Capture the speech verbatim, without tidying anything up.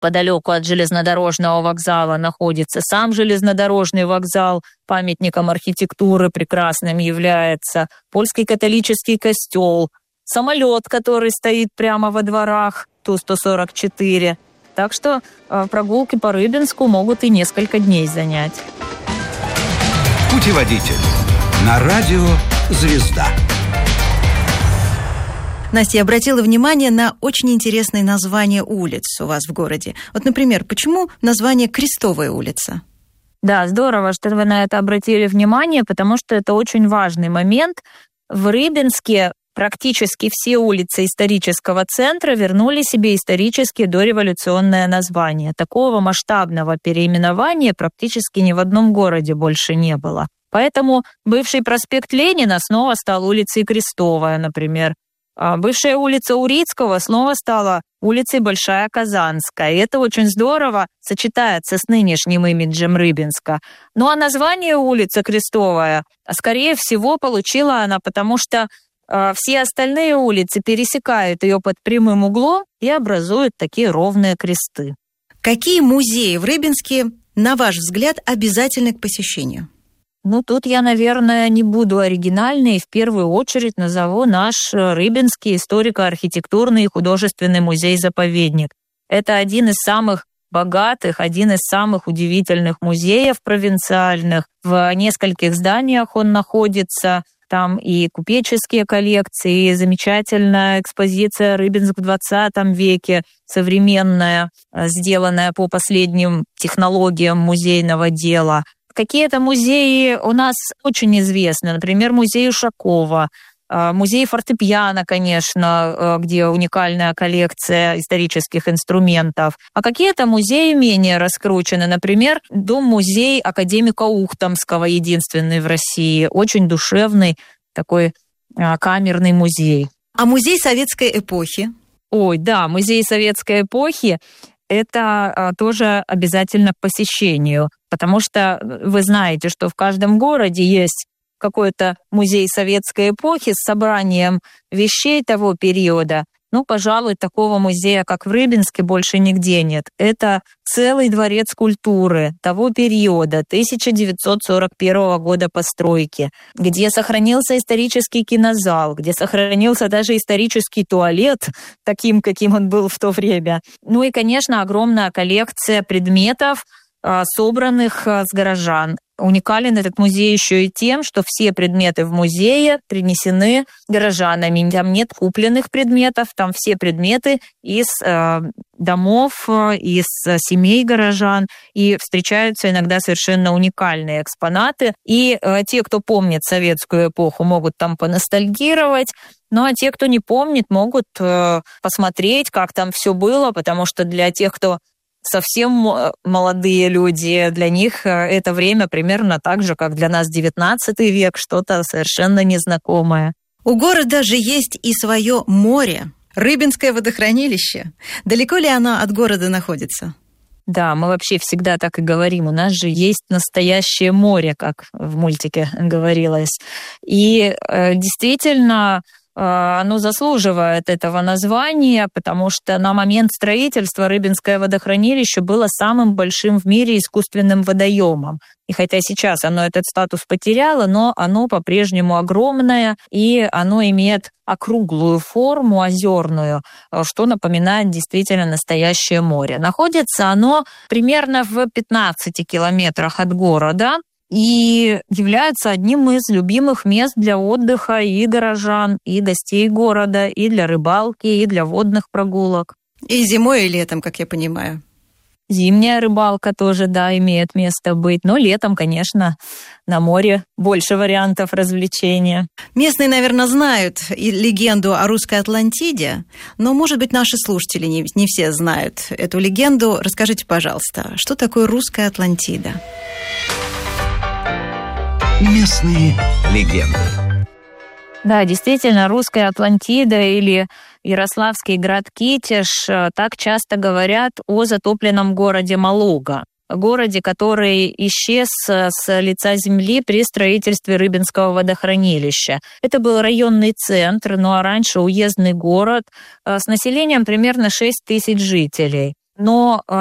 Неподалеку от железнодорожного вокзала находится сам железнодорожный вокзал, памятником архитектуры прекрасным является, польский католический костел, самолет, который стоит прямо во дворах, Ту сто сорок четыре. Так что э, прогулки по Рыбинску могут и несколько дней занять. Путеводитель на радио «Звезда». Настя, я обратила внимание на очень интересные названия улиц у вас в городе. Вот, например, почему название Крестовая улица? Да, здорово, что вы на это обратили внимание, потому что это очень важный момент. В Рыбинске практически все улицы исторического центра вернули себе исторические дореволюционное название. Такого масштабного переименования практически ни в одном городе больше не было. Поэтому бывший проспект Ленина снова стал улицей Крестовая, например. А бывшая улица Урицкого снова стала улицей Большая Казанская. И это очень здорово сочетается с нынешним имиджем Рыбинска. Ну а название улица Крестовая, скорее всего, получила она, потому что э, все остальные улицы пересекают ее под прямым углом и образуют такие ровные кресты. Какие музеи в Рыбинске, на ваш взгляд, обязательны к посещению? Ну, тут я, наверное, не буду оригинальной и в первую очередь назову наш Рыбинский историко-архитектурный и художественный музей-заповедник. Это один из самых богатых, один из самых удивительных музеев провинциальных. В нескольких зданиях он находится. Там и купеческие коллекции, и замечательная экспозиция «Рыбинск в двадцатом веке», современная, сделанная по последним технологиям музейного дела. Какие-то музеи у нас очень известны, например, музей Ушакова, музей фортепиано, конечно, где уникальная коллекция исторических инструментов. А какие-то музеи менее раскручены, например, дом-музей академика Ухтомского, единственный в России, очень душевный такой камерный музей. А музей советской эпохи? Ой, да, музей советской эпохи. Это тоже обязательно к посещению, потому что вы знаете, что в каждом городе есть какой-то музей советской эпохи с собранием вещей того периода. Ну, пожалуй, такого музея, как в Рыбинске, больше нигде нет. Это целый дворец культуры того периода, тысяча девятьсот сорок первого года постройки, где сохранился исторический кинозал, где сохранился даже исторический туалет, таким, каким он был в то время. Ну и, конечно, огромная коллекция предметов, собранных с горожан. Уникален этот музей еще и тем, что все предметы в музее принесены горожанами. Там нет купленных предметов, там все предметы из э, домов, из семей горожан. И встречаются иногда совершенно уникальные экспонаты. И э, те, кто помнит советскую эпоху, могут там поностальгировать. Ну а те, кто не помнит, могут э, посмотреть, как там все было, потому что для тех, кто совсем молодые люди, для них это время примерно так же, как для нас девятнадцатый век, что-то совершенно незнакомое. У города же есть и свое море, Рыбинское водохранилище. Далеко ли оно от города находится? Да, мы вообще всегда так и говорим. У нас же есть настоящее море, как в мультике говорилось. И э, действительно, оно заслуживает этого названия, потому что на момент строительства Рыбинское водохранилище было самым большим в мире искусственным водоемом. И хотя сейчас оно этот статус потеряло, но оно по-прежнему огромное, и оно имеет округлую форму, озерную, что напоминает действительно настоящее море. Находится оно примерно в пятнадцати километрах от города, и является одним из любимых мест для отдыха и горожан, и гостей города, и для рыбалки, и для водных прогулок. И зимой, и летом, как я понимаю. Зимняя рыбалка тоже, да, имеет место быть. Но летом, конечно, на море больше вариантов развлечения. Местные, наверное, знают и легенду о русской Атлантиде, но, может быть, наши слушатели не, не все знают эту легенду. Расскажите, пожалуйста, что такое русская Атлантида? Местные легенды. Да, действительно, русская Атлантида или Ярославский град Китеж так часто говорят о затопленном городе Малуга, городе, который исчез с лица земли при строительстве Рыбинского водохранилища. Это был районный центр, ну а раньше уездный город с населением примерно шесть тысяч жителей. но